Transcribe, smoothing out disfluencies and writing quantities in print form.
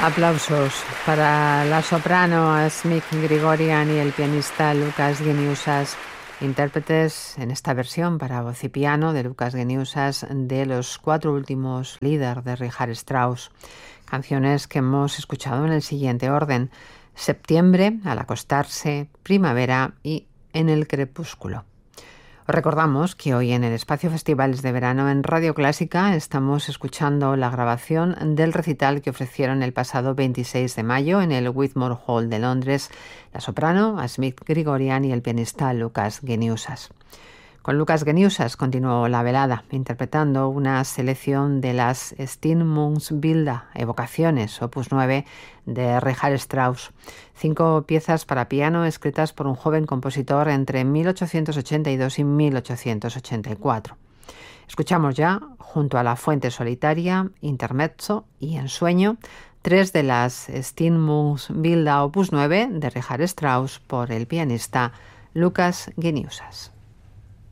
Aplausos para la soprano Asmik Grigorian y el pianista Łukasz Geniuszas, intérpretes en esta versión para voz y piano de Łukasz Geniuszas de los 4 últimos Lieder de Richard Strauss. Canciones que hemos escuchado en el siguiente orden: Septiembre, Al acostarse, Primavera y En el crepúsculo. Os recordamos que hoy en el Espacio Festivales de Verano en Radio Clásica estamos escuchando la grabación del recital que ofrecieron el pasado 26 de mayo en el Whitmore Hall de Londres la soprano Asmik Grigorian y el pianista Łukasz Geniuszas. Con Łukasz Geniuszas continuó la velada, interpretando una selección de las Stimmungsbilder, Evocaciones, opus 9, de Richard Strauss. 5 piezas para piano escritas por un joven compositor entre 1882 y 1884. Escuchamos ya, junto a La fuente solitaria, Intermezzo y Ensueño, 3 de las Stimmungsbilder, opus 9, de Richard Strauss, por el pianista Łukasz Geniuszas.